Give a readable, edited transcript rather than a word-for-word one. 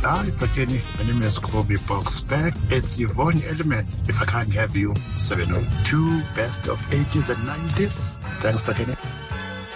Hi, Pakeni. My name is Kobe Boxback. It's Yvonne Element. If I can't have you, 702 best of 80s and 90s. Thanks, Pakeni.